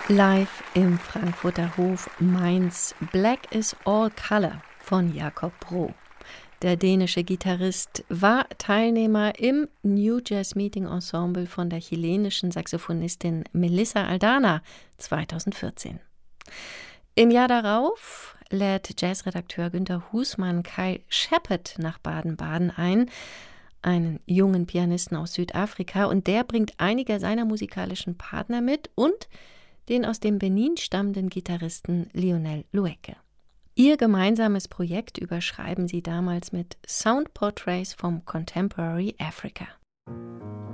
Live im Frankfurter Hof Mainz. Black is all color von Jakob Bro. Der dänische Gitarrist war Teilnehmer im New Jazz Meeting Ensemble von der chilenischen Saxophonistin Melissa Aldana 2014. Im Jahr darauf lädt Jazzredakteur Günter Husmann Kyle Shepard nach Baden-Baden ein, einen jungen Pianisten aus Südafrika, und der bringt einige seiner musikalischen Partner mit und den aus dem Benin stammenden Gitarristen Lionel Loueke. Ihr gemeinsames Projekt überschreiben sie damals mit Sound Portraits from Contemporary Africa.